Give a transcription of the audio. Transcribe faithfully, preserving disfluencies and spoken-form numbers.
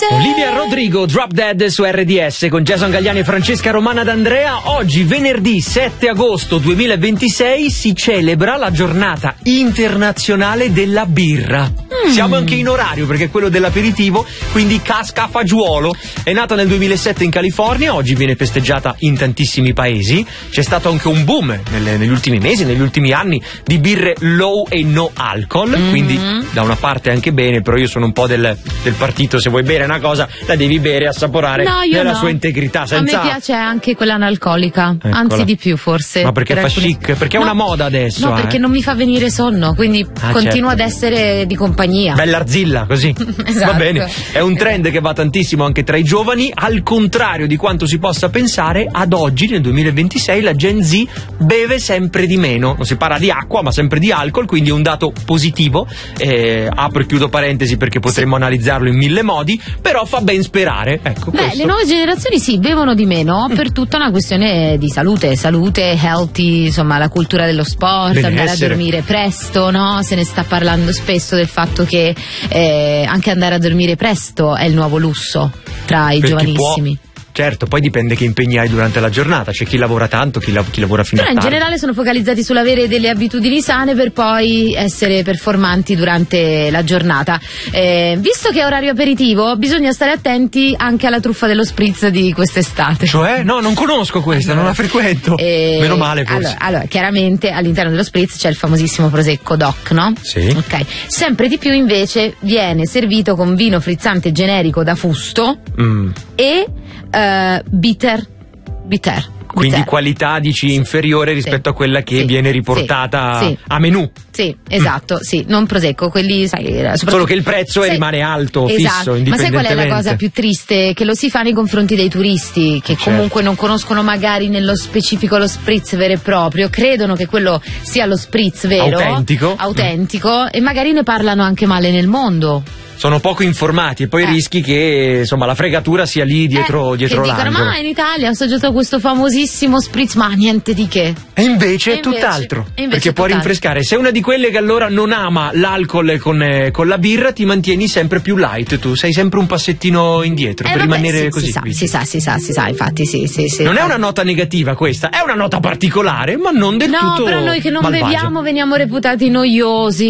Olivia Rodrigo, Drop Dead su R D S con Jason Gagliani e Francesca Romana D'Andrea. Oggi venerdì sette agosto duemilaventisei si celebra la giornata internazionale della birra. Mm. Siamo anche in orario perché è quello dell'aperitivo, quindi casca a fagiolo. È nata nel duemilasette in California, oggi viene festeggiata in tantissimi paesi. C'è stato anche un boom nelle, negli ultimi mesi, negli ultimi anni di birre low e no alcol, mm-hmm. quindi da una parte anche bene, però io sono un po' del, del partito, se vuoi bere una cosa la devi bere, assaporare no, nella no. sua integrità, senza... A me piace anche quella analcolica, Eccola. anzi di più forse. Ma perché per fa alcuni... chic? Perché no, è una moda adesso. No, eh. perché non mi fa venire sonno, quindi ah, continuo certo. ad essere di compagnia. Bella arzilla, così. Esatto. Va bene. È un trend che va tantissimo anche tra i giovani, al contrario di quanto si possa pensare. Ad oggi, nel duemilaventisei, la Gen Z beve sempre di meno. Non si parla di acqua, ma sempre di alcol, quindi è un dato positivo. Eh, apro e chiudo parentesi perché potremmo sì. analizzarlo in mille modi, però fa ben sperare. Ecco, Beh, questo. le nuove generazioni sì, bevono di meno mm. per tutta una questione di salute, salute, healthy, insomma, la cultura dello sport, Benessere. andare a dormire presto, no? Se ne sta parlando spesso del fatto che eh, anche andare a dormire presto è il nuovo lusso tra i Perché giovanissimi. Può... Certo, poi dipende che impegni hai durante la giornata, c'è chi lavora tanto, chi, la, chi lavora fino Però a tardi. in generale sono focalizzati sull'avere delle abitudini sane per poi essere performanti durante la giornata. Eh, visto che è orario aperitivo, bisogna stare attenti anche alla truffa dello spritz di quest'estate. Cioè? No, non conosco questa, allora, non la frequento. Eh, Meno male forse. Allora, allora, chiaramente all'interno dello spritz c'è il famosissimo prosecco doc, no? Sì. Ok. Sempre di più invece viene servito con vino frizzante generico da fusto mm. e Uh, bitter, bitter. Quindi bitter. qualità dici inferiore rispetto sì. a quella che sì. viene riportata sì. Sì. a menù. Sì, esatto, mm. sì, non prosecco, quelli sai, solo che il prezzo sì. rimane alto, esatto. fisso, indipendentemente. Ma sai qual è la cosa più triste? Che lo si fa nei confronti dei turisti che certo. comunque non conoscono magari nello specifico lo spritz vero e proprio, credono che quello sia lo spritz vero, autentico, autentico mm. e magari ne parlano anche male nel mondo. Sono poco informati e poi eh. rischi che insomma la fregatura sia lì dietro, eh, dietro che l'angolo. Dicono, ma in Italia ho assaggiato questo famosissimo spritz, ma niente di che. E invece e è tutt'altro, invece perché può rinfrescare. Sei una di quelle che allora non ama l'alcol con, eh, con la birra, ti mantieni sempre più light, tu sei sempre un passettino indietro eh, per vabbè, rimanere sì, così. Si sa, si sa, si sa, si sa, infatti sì, sì, sì. Non è una nota negativa questa, è una nota particolare, ma non del no, tutto No, però noi che non malvagia. beviamo veniamo reputati noiosi.